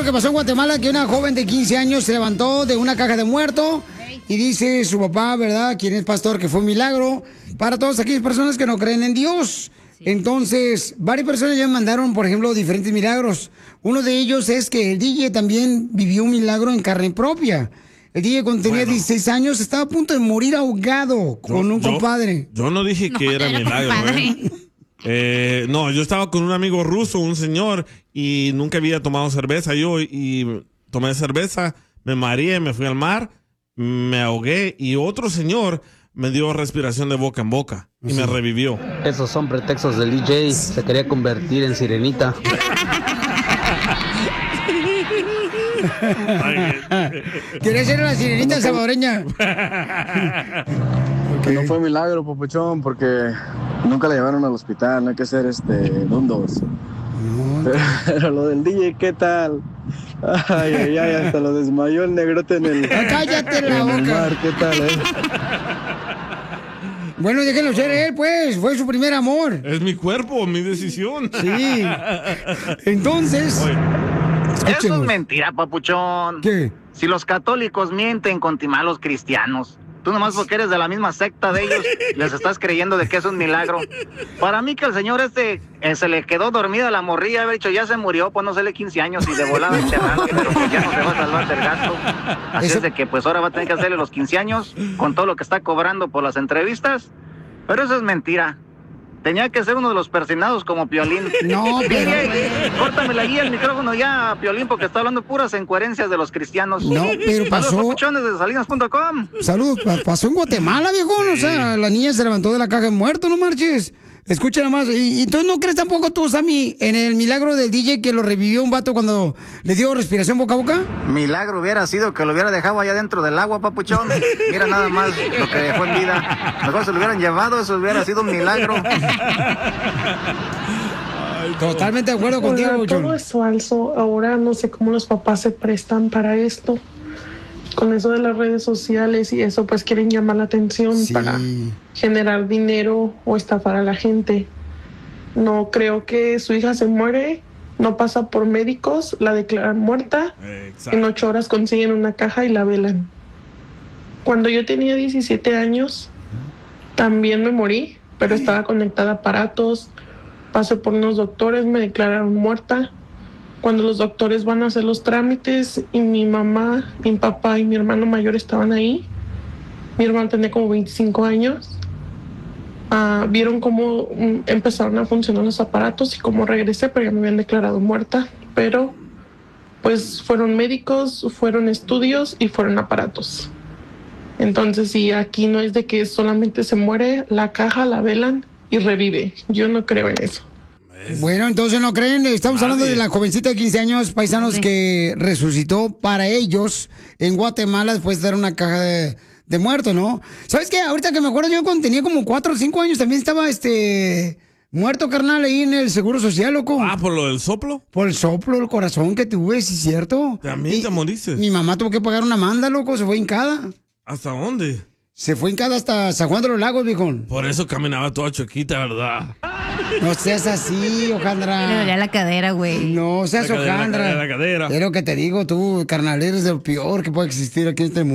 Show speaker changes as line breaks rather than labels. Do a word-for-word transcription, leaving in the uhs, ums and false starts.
que pasó en Guatemala, que una joven de quince años se levantó de una caja de muerto y dice su papá, ¿verdad?, quien es pastor, que fue un milagro para todas aquellas personas que no creen en Dios. Sí. Entonces, varias personas ya me mandaron, por ejemplo, diferentes milagros. Uno de ellos es que el D J también vivió un milagro en carne propia. El D J cuando tenía bueno. dieciséis años estaba a punto de morir ahogado con yo, un compadre.
Yo, yo no dije que no, era milagro, ¿eh? Eh, no, yo estaba con un amigo ruso, un señor, y nunca había tomado cerveza yo, y tomé cerveza, me mareé, me fui al mar, me ahogué, y otro señor me dio respiración de boca en boca y sí. me revivió.
Esos son pretextos del D J, se quería convertir en sirenita.
¿Quieres ser la sirenita salvadoreña?
Okay. No fue milagro, papuchón, porque nunca la llevaron al hospital, no hay que ser este dundos. No. Pero, pero lo del D J, ¿qué tal? Ay, ay, ay, hasta lo desmayó el negrote en el,
cállate la boca.
En el mar, ¿qué tal, eh?
Bueno, déjenlo ser él, pues, fue su primer amor.
Es mi cuerpo, mi decisión.
Sí. Entonces...
Oye. Eso es mentira, papuchón.
¿Qué?
Si los católicos mienten con timar a los cristianos, tú nomás porque eres de la misma secta de ellos, les estás creyendo de que es un milagro. Para mí que el señor este eh, se le quedó dormida la morrilla, haber dicho ya se murió, pues no sé, quince años y de volada enterrarlo, pero pues ya no se va a salvar del gasto. Así Eso... es de que pues ahora va a tener que hacerle los quince años con todo lo que está cobrando por las entrevistas. Pero eso es mentira. Tenía que ser uno de los persinados como Piolín.
No, pero...
Córtame la guía el micrófono ya, Piolín, porque está hablando puras incoherencias de los cristianos.
No, pero pasó...
Saludos, papuchones de salinas punto com.
Saludos, pasó en Guatemala, viejón. Sí. O sea, la niña se levantó de la caja de muerto, no marches. Escucha nomás. ¿Y, y tú no crees tampoco tú, Sammy, en el milagro del D J que lo revivió un vato cuando le dio respiración boca a boca?
Milagro hubiera sido que lo hubiera dejado allá dentro del agua, papuchón. Mira nada más lo que dejó en vida. Mejor se lo hubieran llevado, eso hubiera sido un milagro.
Totalmente de acuerdo contigo,
Hola, todo es falso. Ahora no sé cómo los papás se prestan para esto. Con eso de las redes sociales y eso, pues quieren llamar la atención sí. para generar dinero o estafar a la gente. No creo que su hija se muere, no pasa por médicos, la declaran muerta. Exacto. En ocho horas consiguen una caja y la velan. Cuando yo tenía diecisiete años, también me morí, pero estaba conectada a aparatos. Pasé por unos doctores, me declararon muerta. Cuando los doctores van a hacer los trámites y mi mamá, mi papá y mi hermano mayor estaban ahí, mi hermano tenía como veinticinco años, uh, vieron cómo um, empezaron a funcionar los aparatos y cómo regresé, pero ya me habían declarado muerta. Pero pues fueron médicos, fueron estudios y fueron aparatos. Entonces sí, aquí no es de que solamente se muere, la caja la velan y revive. Yo no creo en eso.
Bueno, entonces no creen, estamos Nadie. hablando de la jovencita de quince años, paisanos, sí. que resucitó para ellos en Guatemala después de dar una caja de, de muertos, ¿no? ¿Sabes qué? Ahorita que me acuerdo, yo cuando tenía como cuatro o cinco años también estaba este muerto, carnal, ahí en el Seguro Social, loco.
Ah, ¿por lo del soplo?
Por el soplo del corazón que tuve, sí, cierto.
También te moriste.
Mi mamá tuvo que pagar una manda, loco, se fue hincada.
¿Hasta dónde?
Se fue hincada hasta San Juan de los Lagos, viejón.
Por eso caminaba toda choquita, ¿verdad?
No seas así, Ojandra.
Me dolía la cadera, güey.
No seas
la cadera,
Ojandra.
La cadera, la cadera.
Es lo que te digo, tú, carnal, eres de lo peor que puede existir aquí en este mundo.